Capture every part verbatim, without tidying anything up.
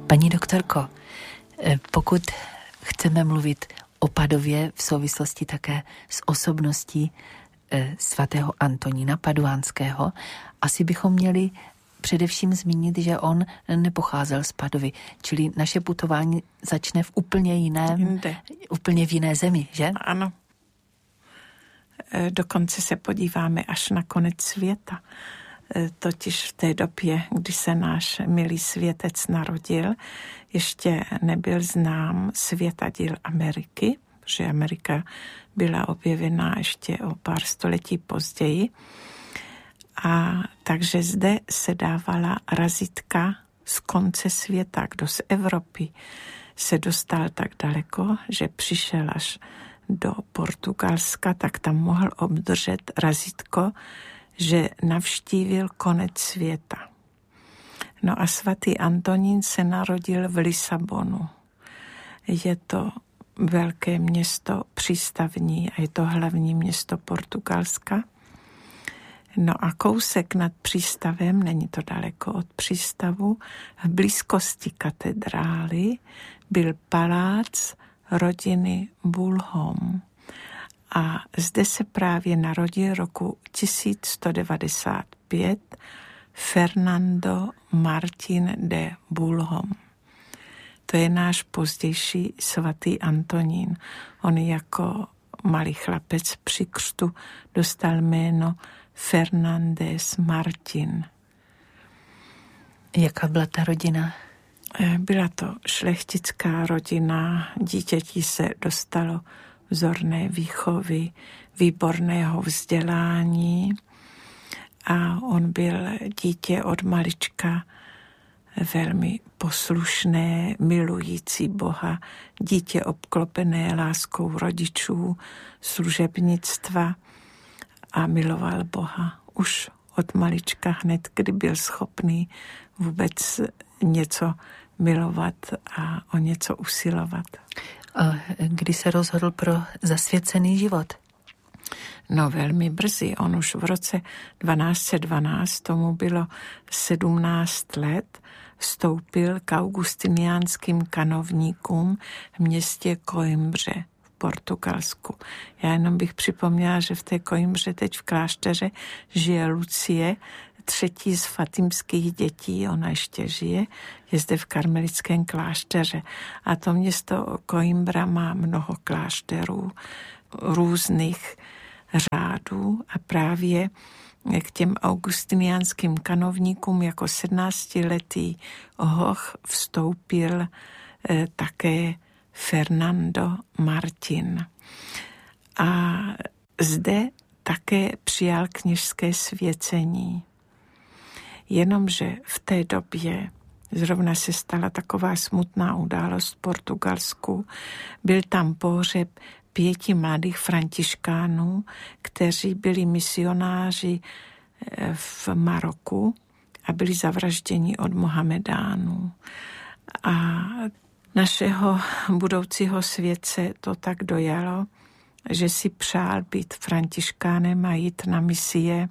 Paní doktorko, pokud chceme mluvit o Padově v souvislosti také s osobností svatého Antonína Paduánského, asi bychom měli především zmínit, že on nepocházel z Padovy, čili naše putování začne v úplně jiném, Jinde. úplně v jiné zemi, že? Ano. Dokonce se podíváme až na konec světa. Totiž v té době, kdy se náš milý světec narodil, ještě nebyl znám světadíl Ameriky, protože Amerika byla objevená ještě o pár století později. A takže zde se dávala razítka z konce světa. Kdo z Evropy se dostal tak daleko, že přišel až do Portugalska, tak tam mohl obdržet razítko, že navštívil konec světa. No a svatý Antonín se narodil v Lisabonu. Je to velké město přístavní a je to hlavní město Portugalska. No a kousek nad přístavem, není to daleko od přístavu, v blízkosti katedrály byl palác rodiny Bulhom. A zde se právě narodil roku tisíc sto devadesát pět Fernando Martín de Bulhom. To je náš pozdější svatý Antonín. On jako malý chlapec při křtu dostal jméno Fernández Martin. Jaká byla ta rodina? Byla to šlechtická rodina, dítěti se dostalo vzorné výchovy, výborného vzdělání a on byl dítě od malička velmi poslušné, milující Boha, dítě obklopené láskou rodičů, služebnictva a miloval Boha už od malička hned, kdy byl schopný vůbec něco milovat a o něco usilovat. A kdy se rozhodl pro zasvěcený život? No velmi brzy. On už v roce dvanáct set dvanáct, tomu bylo sedmnáct let, vstoupil k augustiniánským kanovníkům v městě Coimbře v Portugalsku. Já jenom bych připomněla, že v té Coimbře teď v klášteře žije Lucie, třetí z fatimských dětí, ona ještě žije, je zde v karmelickém klášteře. A to město Coimbra má mnoho klášterů různých řádů a právě k těm augustiniánským kanovníkům jako sedmnáctiletý hoch vstoupil eh, také Fernando Martin. A zde také přijal kněžské svěcení. Jenomže v té době zrovna se stala taková smutná událost v Portugalsku. Byl tam pohřeb pěti mladých františkánů, kteří byli misionáři v Maroku a byli zavražděni od Mohamedánů. A našeho budoucího světce to tak dojalo, že si přál být františkánem a jít na misie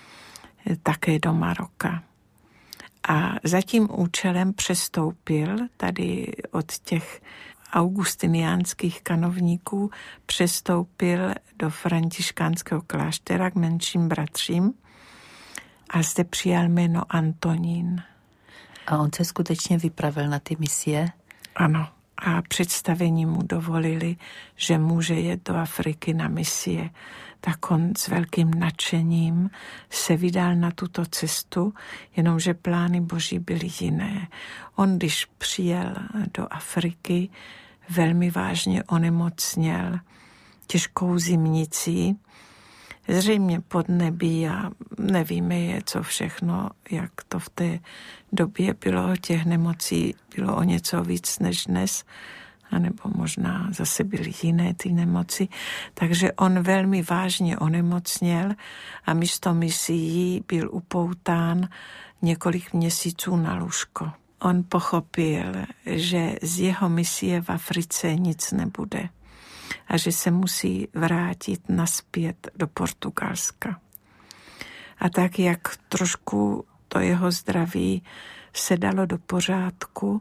také do Maroka. A za tím účelem přestoupil tady od těch augustiniánských kanovníků, přestoupil do františkánského kláštera k menším bratřím a zde přijal jméno Antonín. A on se skutečně vypravil na ty misie? Ano. A představení mu dovolili, že může jet do Afriky na misie. Tak on s velkým nadšením se vydal na tuto cestu, jenomže plány Boží byly jiné. On, když přijel do Afriky, velmi vážně onemocněl těžkou zimnicí, zřejmě podnebí a nevíme je, co všechno, jak to v té době bylo, těch nemocí bylo o něco víc než dnes, anebo možná zase byly jiné ty nemoci. Takže on velmi vážně onemocněl a místo misií byl upoután několik měsíců na lůžko. On pochopil, že z jeho misie v Africe nic nebude a že se musí vrátit nazpět do Portugalska. A tak, jak trošku to jeho zdraví se dalo do pořádku,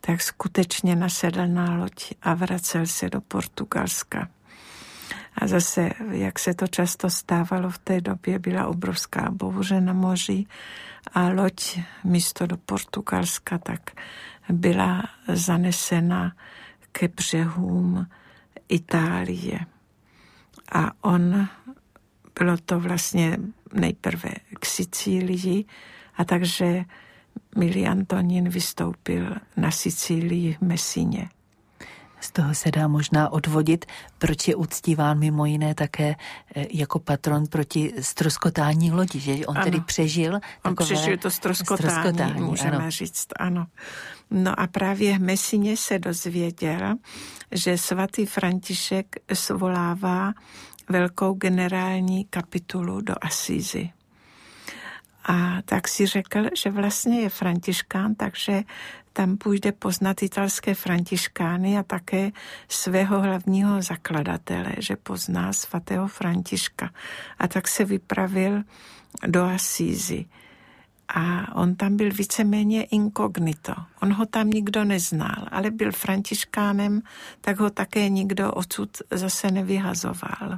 tak skutečně nasedl na loď a vracel se do Portugalska. A zase, jak se to často stávalo v té době, byla obrovská bouře na moři a loď místo do Portugalska tak byla zanesena ke břehům Itálie. A on, bylo to vlastně nejprve k Sicílii, a takže milý Antonín vystoupil na Sicílii v Messíně. Z toho se dá možná odvodit, proč je uctíván mimo jiné také jako patron proti ztroskotání lodi, že on ano. tedy přežil On přežil to ztroskotání, můžeme ano. říct, ano. No a právě v Messíně se dozvěděl, že svatý František svolává velkou generální kapitulu do Asízy. A tak si řekl, že vlastně je františkán, takže tam půjde poznat italské františkány a také svého hlavního zakladatele, že pozná svatého Františka. A tak se vypravil do Asízy. A on tam byl víceméně inkognito. On ho tam nikdo neznal, ale byl františkánem, tak ho také nikdo odsud zase nevyhazoval.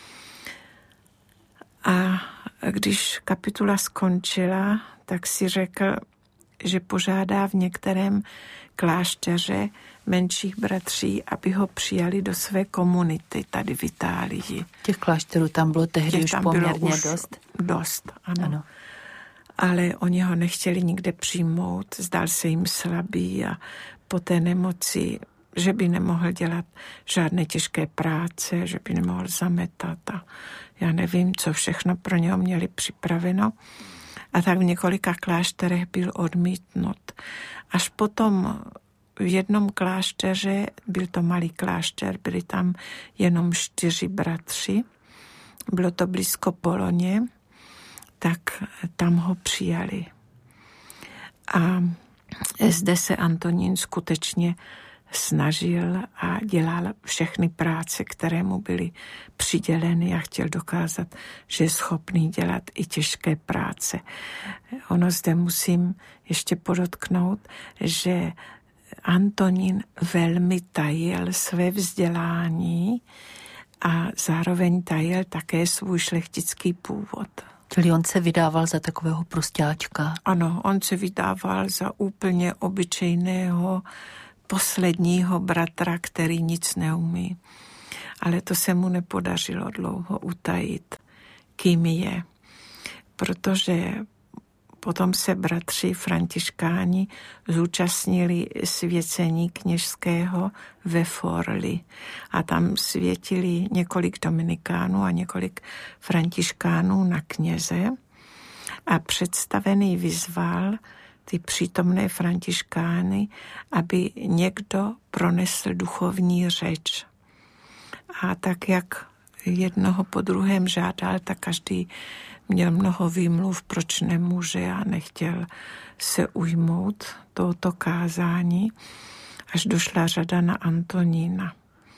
A když kapitula skončila, tak si řekl, že požádá v některém klášteře menších bratří, aby ho přijali do své komunity tady v Itálii. Těch klášterů tam bylo tehdy Těch už tam poměrně bylo už dost. Dost, ano. ano. Ale oni ho nechtěli nikde přijmout, zdal se jim slabý a po té nemoci, že by nemohl dělat žádné těžké práce, že by nemohl zametat a já nevím, co všechno pro něho měli připraveno. A tak v několika klášterech byl odmítnut. Až potom v jednom klášteře, byl to malý klášter, byli tam jenom čtyři bratři, bylo to blízko Poloně, tak tam ho přijali. A zde se Antonín skutečně snažil a dělal všechny práce, které mu byly přiděleny a chtěl dokázat, že je schopný dělat i těžké práce. Ono zde musím ještě podotknout, že Antonín velmi tajil své vzdělání a zároveň tajil také svůj šlechtický původ. Čili on se vydával za takového prostáčka. Ano, on se vydával za úplně obyčejného posledního bratra, který nic neumí. Ale to se mu nepodařilo dlouho utajit, kým je. Protože potom se bratři františkáni zúčastnili svěcení kněžského ve Forli. A tam světili několik dominikánů a několik františkánů na kněze. A představený vyzval ty přítomné františkány, aby někdo pronesl duchovní řeč. A tak, jak jednoho po druhém žádal, tak každý měl mnoho výmluv, proč nemůže a nechtěl se ujmout tohoto kázání, až došla řada na Antonína.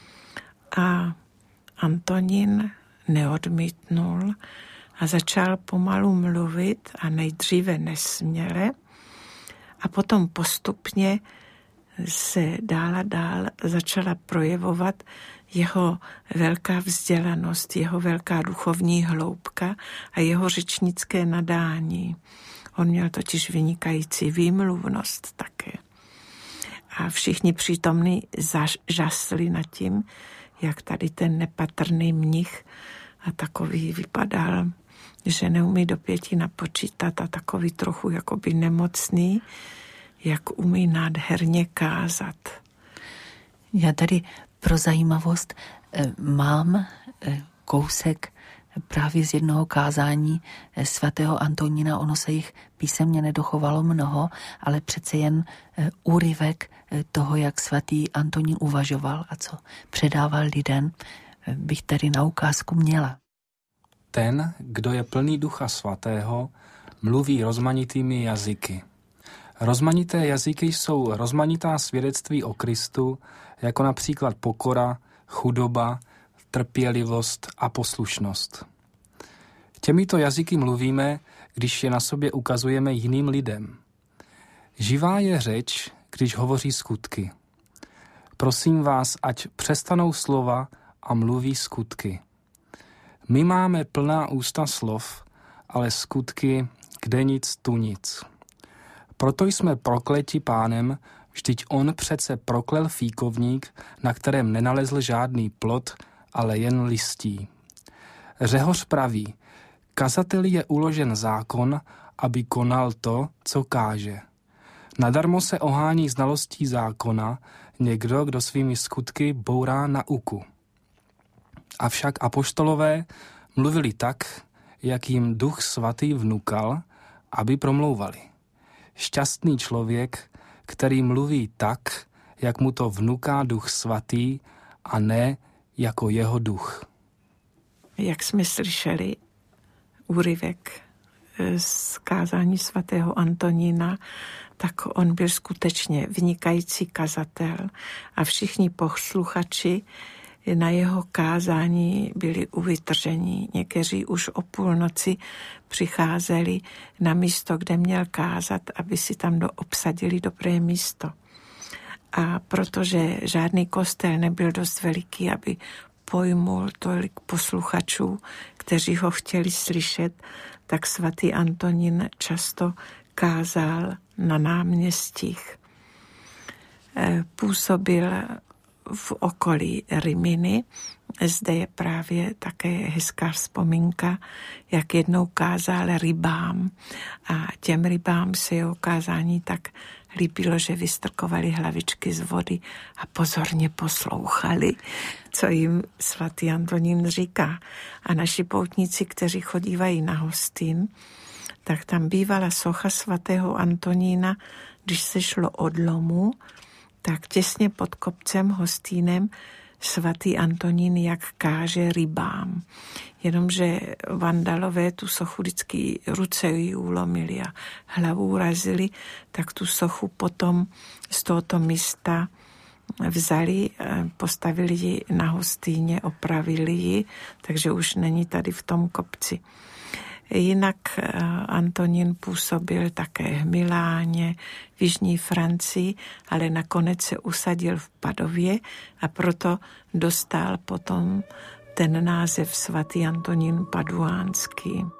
A Antonín neodmítnul a začal pomalu mluvit a nejdříve nesměle, a potom postupně se dál a dál začala projevovat jeho velká vzdělanost, jeho velká duchovní hloubka a jeho řečnické nadání. On měl totiž vynikající výmluvnost také. A všichni přítomní žasli nad tím, jak tady ten nepatrný mnich a takový vypadal, že neumí do pěti napočítat a takový trochu jakoby nemocný, jak umí nádherně kázat. Já tady pro zajímavost mám kousek právě z jednoho kázání svatého Antonína. Ono se jich písemně nedochovalo mnoho, ale přece jen úryvek toho, jak svatý Antonín uvažoval a co předával lidem, bych tady na ukázku měla. Ten, kdo je plný Ducha Svatého, mluví rozmanitými jazyky. Rozmanité jazyky jsou rozmanitá svědectví o Kristu, jako například pokora, chudoba, trpělivost a poslušnost. Těmito jazyky mluvíme, když je na sobě ukazujeme jiným lidem. Živá je řeč, když hovoří skutky. Prosím vás, ať přestanou slova a mluví skutky. My máme plná ústa slov, ale skutky kde nic, tu nic. Proto jsme prokleti Pánem, vždyť on přece proklel fíkovník, na kterém nenalezl žádný plod, ale jen listí. Řehoř praví, kazateli je uložen zákon, aby konal to, co káže. Nadarmo se ohání znalostí zákona někdo, kdo svými skutky bourá nauku. Avšak apoštolové mluvili tak, jak jim Duch Svatý vnukal, aby promlouvali. Šťastný člověk, který mluví tak, jak mu to vnuká Duch Svatý a ne jako jeho duch. Jak jsme slyšeli úryvek z kázání svatého Antonína, tak on byl skutečně vynikající kazatel a všichni posluchači na jeho kázání byli uvytrženi. Někteří už o půlnoci přicházeli na místo, kde měl kázat, aby si tam do, obsadili dobré místo. A protože žádný kostel nebyl dost veliký, aby pojmul tolik posluchačů, kteří ho chtěli slyšet, tak svatý Antonín často kázal na náměstích. Působil v okolí Rimini. Zde je právě také hezká vzpomínka, jak jednou kázal rybám a těm rybám se jeho kázání tak líbilo, že vystrkovali hlavičky z vody a pozorně poslouchali, co jim svatý Antonín říká. A naši poutníci, kteří chodívají na Hostín, tak tam bývala socha svatého Antonína, když se šlo od lomu, tak těsně pod kopcem Hostínem svatý Antonín jak káže rybám. Jenomže vandalové tu sochu vždycky ruce jí ulomili a hlavu urazili, tak tu sochu potom z tohoto místa vzali, postavili ji na Hostíně, opravili ji, takže už není tady v tom kopci. Jinak Antonín působil také v Miláně, v jižní Francii, ale nakonec se usadil v Padově a proto dostal potom ten název svatý Antonín Paduánský.